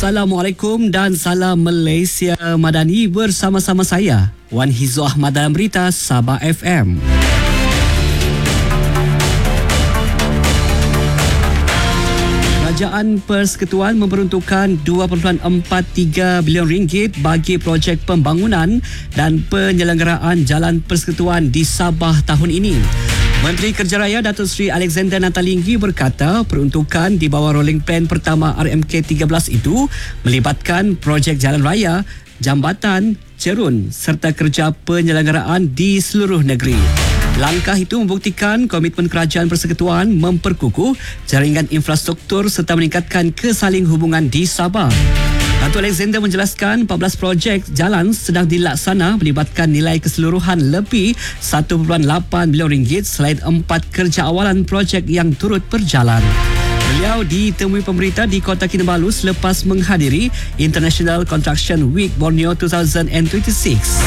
Assalamualaikum dan salam Malaysia Madani bersama-sama saya Wan Hizo Ahmad dalam berita Sabah FM. Kerajaan Persekutuan memperuntukkan 2.43 bilion ringgit bagi projek pembangunan dan penyelenggaraan Jalan Persekutuan di Sabah tahun ini. Menteri Kerja Raya Datuk Seri Alexander Nathalinggi berkata peruntukan di bawah rolling plan pertama RMK13 itu melibatkan projek jalan raya, jambatan, cerun serta kerja penyelenggaraan di seluruh negeri. Langkah itu membuktikan komitmen Kerajaan Persekutuan memperkukuh jaringan infrastruktur serta meningkatkan kesaling hubungan di Sabah. Datuk Alexander menjelaskan 14 projek jalan sedang dilaksana melibatkan nilai keseluruhan lebih 1.8 bilion ringgit selain 4 kerja awalan projek yang turut berjalan. Beliau ditemui pemberita di Kota Kinabalu selepas menghadiri International Construction Week Borneo 2026.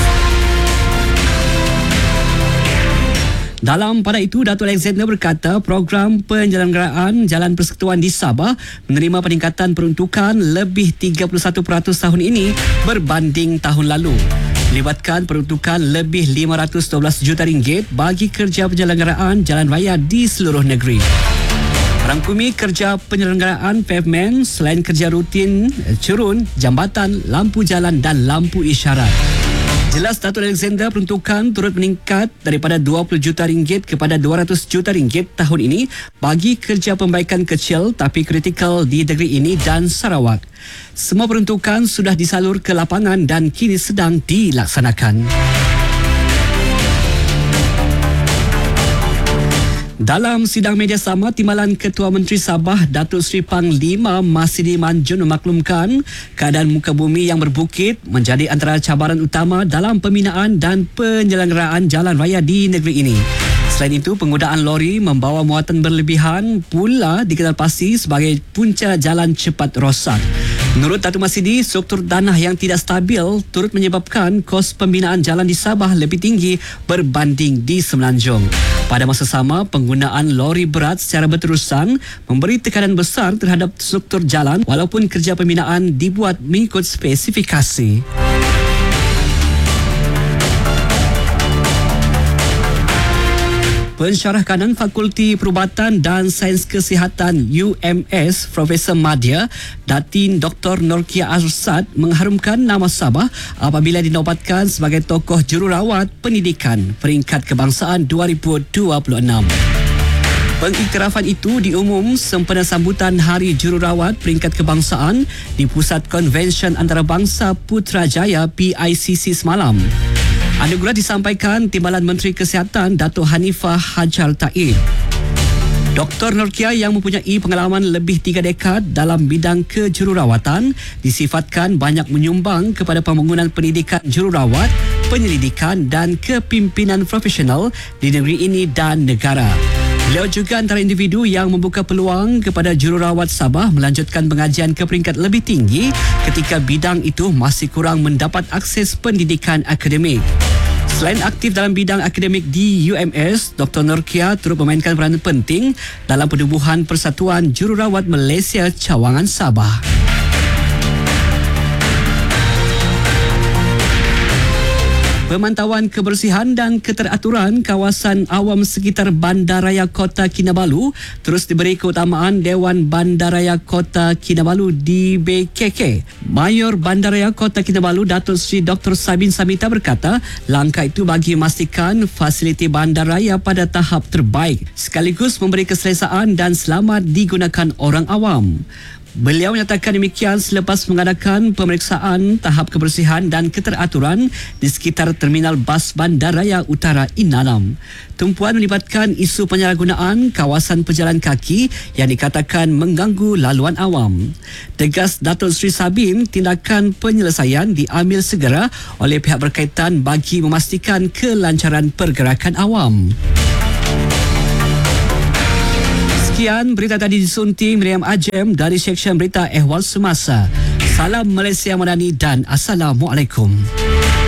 Dalam pada itu, Datuk Alexander berkata program penyelenggaraan Jalan Persekutuan di Sabah menerima peningkatan peruntukan lebih 31% tahun ini berbanding tahun lalu. Melibatkan peruntukan lebih 512 juta ringgit bagi kerja penyelenggaraan jalan raya di seluruh negeri. Merangkumi kerja penyelenggaraan pavement selain kerja rutin, cerun, jambatan, lampu jalan dan lampu isyarat. Jelas Datuk Alexander peruntukan turut meningkat daripada 20 juta ringgit kepada 200 juta ringgit tahun ini bagi kerja pembaikan kecil tapi kritikal di negeri ini dan Sarawak. Semua peruntukan sudah disalur ke lapangan dan kini sedang dilaksanakan. Dalam sidang media sama, Timbalan Ketua Menteri Sabah Datuk Seri Panglima Masidi Manjun memaklumkan keadaan muka bumi yang berbukit menjadi antara cabaran utama dalam pembinaan dan penyelenggaraan jalan raya di negeri ini. Selain itu, penggunaan lori membawa muatan berlebihan pula dikenal pasti sebagai punca jalan cepat rosak. Menurut Datuk Masidi, struktur tanah yang tidak stabil turut menyebabkan kos pembinaan jalan di Sabah lebih tinggi berbanding di Semenanjung. Pada masa sama, penggunaan lori berat secara berterusan memberi tekanan besar terhadap struktur jalan walaupun kerja pembinaan dibuat mengikut spesifikasi. Pensyarah kanan Fakulti Perubatan dan Sains Kesihatan UMS Profesor Madya Datin Dr. Norkia Arsad mengharumkan nama Sabah apabila dinobatkan sebagai tokoh jururawat pendidikan peringkat kebangsaan 2026. Pengiktirafan itu diumum sempena sambutan Hari Jururawat Peringkat Kebangsaan di Pusat Konvensyen Antarabangsa Putrajaya PICC semalam. Anugerah disampaikan Timbalan Menteri Kesihatan Datuk Hanifah Hajar Taib. Dr. Norkia yang mempunyai pengalaman lebih 3 dekad dalam bidang kejururawatan disifatkan banyak menyumbang kepada pembangunan pendidikan jururawat, penyelidikan dan kepimpinan profesional di negeri ini dan negara. Beliau juga antara individu yang membuka peluang kepada jururawat Sabah melanjutkan pengajian ke peringkat lebih tinggi ketika bidang itu masih kurang mendapat akses pendidikan akademik. Selain aktif dalam bidang akademik di UMS, Dr. Norkia turut memainkan peranan penting dalam penubuhan Persatuan Jururawat Malaysia Cawangan Sabah. Pemantauan kebersihan dan keteraturan kawasan awam sekitar Bandaraya Kota Kinabalu terus diberi keutamaan Dewan Bandaraya Kota Kinabalu DBKK. Mayor Bandaraya Kota Kinabalu Datuk Seri Dr. Sabin Samita berkata langkah itu bagi memastikan fasiliti bandaraya pada tahap terbaik sekaligus memberi keselesaan dan selamat digunakan orang awam. Beliau menyatakan demikian selepas mengadakan pemeriksaan tahap kebersihan dan keteraturan di sekitar Terminal Bas Bandaraya Utara Inanam. Tumpuan melibatkan isu penyalahgunaan kawasan pejalan kaki yang dikatakan mengganggu laluan awam. Tegas Datuk Seri Sabin, tindakan penyelesaian diambil segera oleh pihak berkaitan bagi memastikan kelancaran pergerakan awam. Sekian berita tadi disunting Miriam Ajem dari Seksyen Berita Ehwal Semasa. Salam Malaysia Madani dan Assalamualaikum.